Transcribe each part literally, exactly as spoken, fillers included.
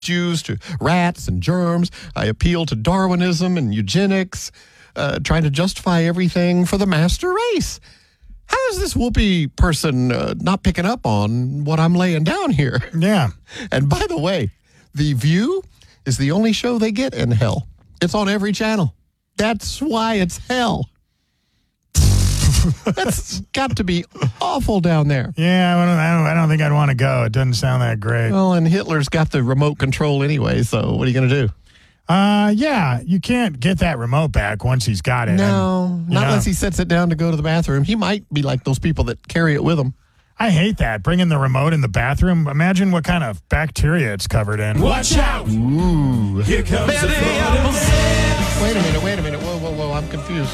Jews to rats and germs. I appeal to Darwinism and eugenics, uh, trying to justify everything for the master race. How is this whoopee person uh, not picking up on what I'm laying down here? Yeah. And by the way, The View is the only show they get in hell. It's on every channel. That's why it's hell. That's got to be awful down there. Yeah, I don't, I don't, I don't think I'd want to go. It doesn't sound that great. Well, and Hitler's got the remote control anyway, so what are you going to do? Uh, yeah, you can't get that remote back once he's got it. No, and, not know, unless he sets it down to go to the bathroom. He might be like those people that carry it with him. I hate that. Bringing the remote in the bathroom. Imagine what kind of bacteria it's covered in. Watch out! Ooh. Here comes the Florida man. Wait a minute, wait a minute. Whoa, whoa, whoa, I'm confused.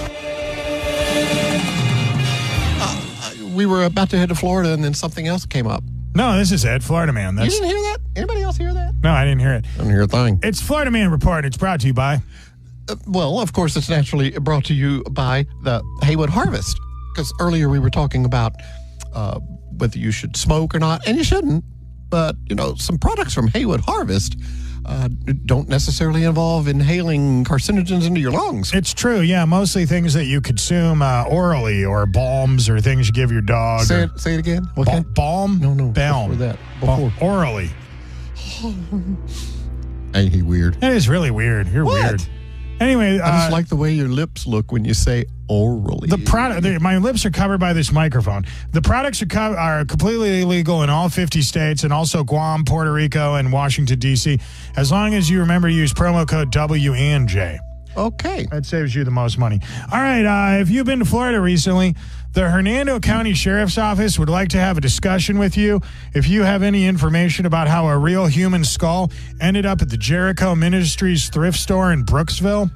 We were about to head to Florida, and then something else came up. No, this is it. Florida Man. That's, You didn't hear that? Anybody else hear that? No, I didn't hear it. I didn't hear a thing. It's Florida Man Report. It's brought to you by... Uh, well, of course, it's naturally brought to you by the Haywood Harvest. Because earlier we were talking about uh, whether you should smoke or not, and you shouldn't. But, you know, some products from Haywood Harvest uh, don't necessarily involve inhaling carcinogens into your lungs. It's true, yeah. Mostly things that you consume uh, orally or balms or things you give your dog. Say or, it, say it again. What ba- kind? balm? No, no. Balm. Before that. Ba- Before. orally. Ain't he weird? That is really weird. You're What? weird. Anyway, I just uh, like the way your lips look when you say orally. the product. The, my lips are covered by this microphone. The products are co- are completely illegal in all fifty states and also Guam, Puerto Rico, and Washington D C. As long as you remember to use promo code W and J. Okay. That saves you the most money. All right, uh, if you've been to Florida recently, the Hernando County Sheriff's Office would like to have a discussion with you. If you have any information about how a real human skull ended up at the Jericho Ministries thrift store in Brooksville.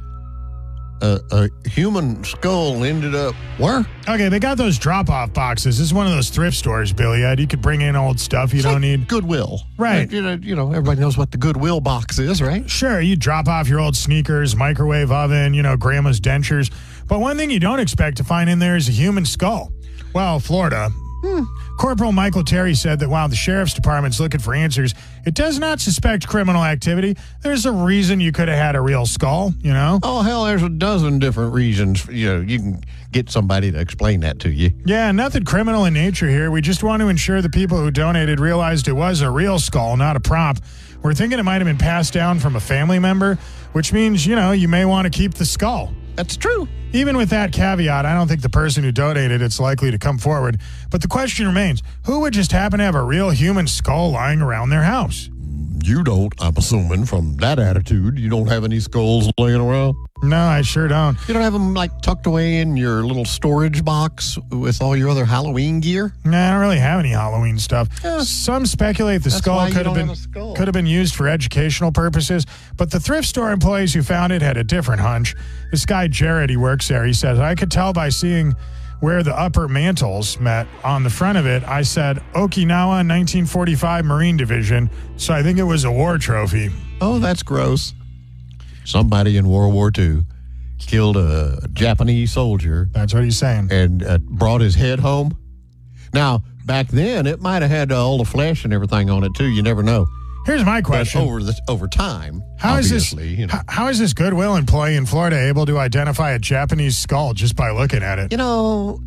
Uh, a human skull ended up where? Okay, they got those drop-off boxes. This is one of those thrift stores, Billy Ed. You could bring in old stuff you It's don't like need. Goodwill. Right. You know, you know, everybody knows what the Goodwill box is, right? Sure, you drop off your old sneakers, microwave oven, you know, grandma's dentures. But one thing you don't expect to find in there is a human skull. Well, Florida. Hmm. Corporal Michael Terry said that while the sheriff's department's looking for answers, it does not suspect criminal activity. There's a reason you could have had a real skull, you know? Oh, hell, there's a dozen different reasons. You know, you can get somebody to explain that to you. Yeah, nothing criminal in nature here. We just want to ensure the people who donated realized it was a real skull, not a prop. We're thinking it might have been passed down from a family member, which means, you know, you may want to keep the skull. That's true. Even with that caveat, I don't think the person who donated it's likely to come forward. But the question remains, who would just happen to have a real human skull lying around their house? You don't, I'm assuming, from that attitude. You don't have any skulls laying around? No, I sure don't. You don't have them, like, tucked away in your little storage box with all your other Halloween gear? Nah, I don't really have any Halloween stuff. Yeah. Some speculate the That's skull why you could have don't been have a skull. could have been used for educational purposes, but the thrift store employees who found it had a different hunch. This guy Jared, he works there. He says, I could tell by seeing where the upper mantles met on the front of it. I said Okinawa nineteen forty-five Marine Division, so I think it was a war trophy. Oh, that's gross. Somebody in World War Two killed a Japanese soldier That's what he's saying. and uh, brought his head home. Now, back then, it might have had uh, all the flesh and everything on it, too. You never know. Here's my But question. over, the, over time, How is this? obviously, you know. how- how is this Goodwill employee in Florida able to identify a Japanese skull just by looking at it? You know,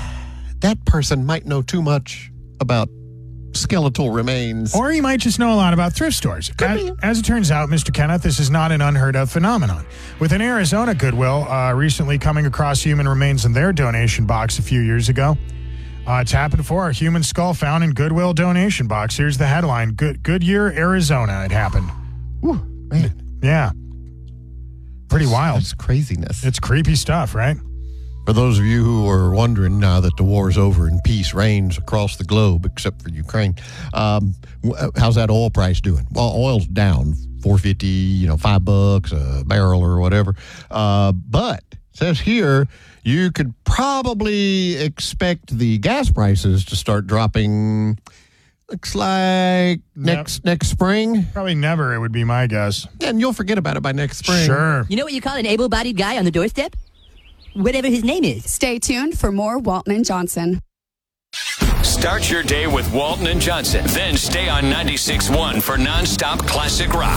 that person might know too much about skeletal remains. Or he might just know a lot about thrift stores. As, be. as it turns out, Mister Kenneth, this is not an unheard of phenomenon. With an Arizona Goodwill uh, recently coming across human remains in their donation box a few years ago. Uh, it's happened before. A human skull found in Goodwill donation box. Here's the headline. Good Goodyear, Arizona. It happened. Whew, man, Yeah. Pretty wild. that's craziness. It's creepy stuff, right? For those of you who are wondering now that the war's over and peace reigns across the globe, except for Ukraine, um, wh- how's that oil price doing? Well, oil's down four fifty, you know, five bucks a barrel or whatever. Uh, but it says here you could probably expect the gas prices to start dropping. Looks like next next spring, Probably never, it would be my guess. and you'll forget about it by next spring. Sure. You know what you call an able-bodied guy on the doorstep? Whatever his name is. Stay tuned for more Walton and Johnson. Start your day with Walton and Johnson. Then stay on ninety-six point one for nonstop classic rock.